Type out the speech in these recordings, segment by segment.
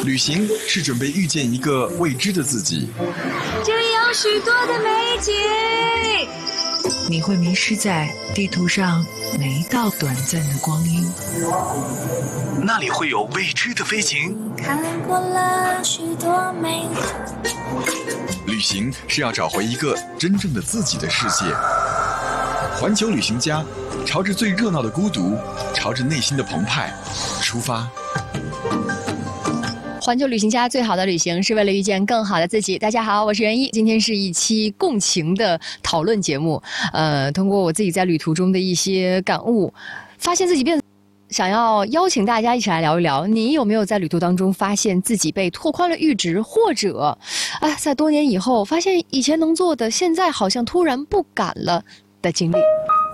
旅行是准备遇见一个未知的自己， 这里有许多的美景， 你会迷失在地图上每一道短暂的光阴。 那里会有未知的飞行。 看过了许多美景。 旅行是要找回一个真正的自己的世界。环球旅行家，朝着最热闹的孤独，朝着内心的澎湃出发。 环球旅行家，最好的旅行是为了遇见更好的自己。大家好，我是袁一，今天是一期共情的讨论节目。通过我自己在旅途中的一些感悟，发现自己变得想要邀请大家一起来聊一聊，你有没有在旅途当中发现自己被拓宽了阈值，或者在多年以后发现以前能做的，现在好像突然不敢了的经历。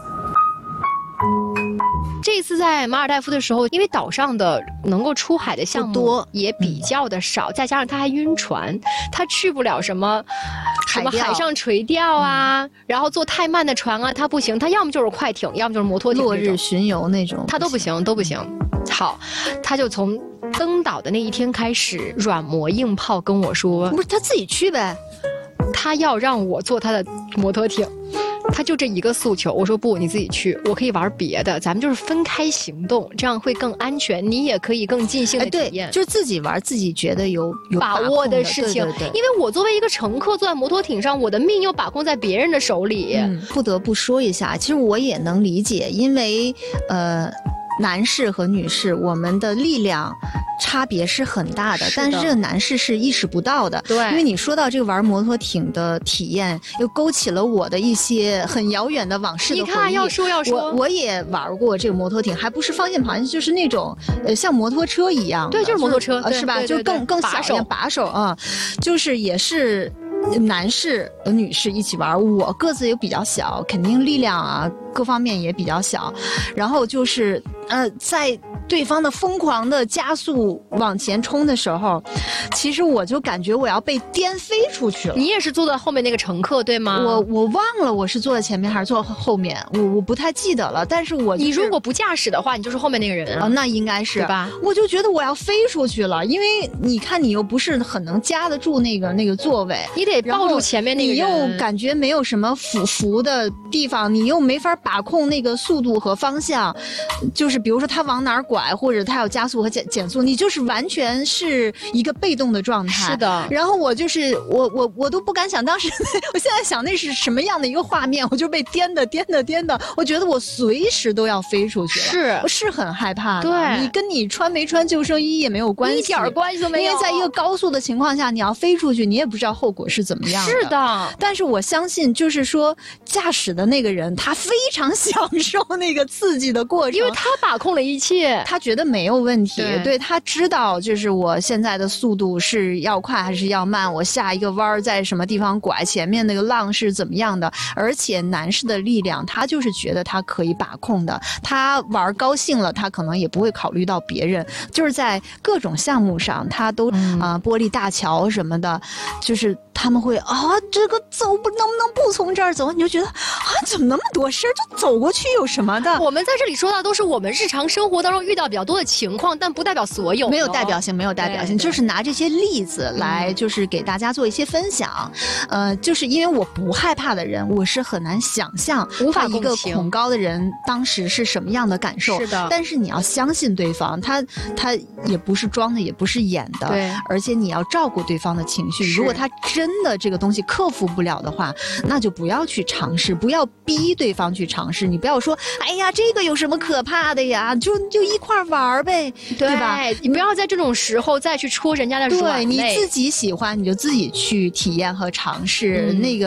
这一次在马尔代夫的时候，因为岛上的能够出海的项目多，也比较的少，再加上他还晕船，他去不了什么海上垂钓啊，然后坐太慢的船啊，他不行，他要么就是快艇，要么就是摩托艇， 落日巡游那种， 他都不行，都不行。好，他就从登岛的那一天开始软磨硬泡跟我说， 不是他自己去呗， 他要让我坐他的摩托艇。他就这一个诉求，我说不，你自己去，我可以玩别的，咱们就是分开行动，这样会更安全，你也可以更尽兴的体验。 就是自己玩自己觉得有把握的事情。 对， 因为我作为一个乘客坐在摩托艇上，我的命又把控在别人的手里。 不得不说一下，其实我也能理解，因为男士和女士我们的力量差别是很大的，但是这个男士是意识不到的。 对， 因为你说到这个玩摩托艇的体验，又勾起了我的一些很遥远的往事的回忆。 你看，要说我也玩过这个摩托艇，还不是方向盘，就是那种像摩托车一样的。 对，就是摩托车， 是吧？就更小一点把手啊，就是也是男士和女士一起玩。我个子也比较小，肯定力量啊各方面也比较小，然后就是在对方的疯狂的加速往前冲的时候，其实我就感觉我要被颠飞出去了。 你也是坐在后面那个乘客对吗？ 我忘了我是坐在前面还是坐后面，我不太记得了。但是你如果不驾驶的话，你就是后面那个人啊。 那应该是对吧？ 我就觉得我要飞出去了，因为你看你又不是很能夹得住那个座位， 你得抱住前面那个人， 你又感觉没有什么扶的地方，你又没法把控那个速度和方向，就是比如说他往哪儿拐，或者他要加速和减速，你就是完全是一个被动的状态。 是的。 然后我就是我都不敢想当时我现在想那是什么样的一个画面，我就被颠的，我觉得我随时都要飞出去了。我是很害怕的。 对， 你跟你穿没穿救生衣也没有关系， 一点关系都没有。 因为在一个高速的情况下，你要飞出去，你也不知道后果是怎么样的。 是的。 但是我相信，就是说驾驶的那个人，他非常享受那个刺激的过程， 因为他把控了一切， 他觉得没有问题。对，他知道就是我现在的速度是要快还是要慢，我下一个弯在什么地方拐，前面那个浪是怎么样的。而且男士的力量，他就是觉得他可以把控的，他玩高兴了，他可能也不会考虑到别人。就是在各种项目上，他都玻璃大桥什么的，就是他们会这个能不能不从这儿走？你就觉得怎么那么多事儿，就走过去有什么的？ 我们在这里说到都是我们日常生活当中遇到比较多的情况，但不代表所有， 没有代表性，就是拿这些例子来，就是给大家做一些分享。就是因为我不害怕的人，我是很难想象一个恐高的人当时是什么样的感受。 是的。 但是你要相信对方，他也不是装的，也不是演的。 对。 而且你要照顾对方的情绪。如果他真的这个东西克服不了的话，那就不要去尝试，不要逼对方去尝试。你不要说，哎呀，这个有什么可怕的呀？就一块玩呗，对吧？ 你不要在这种时候再去戳人家的软肋。 对，你自己喜欢你就自己去体验和尝试。那个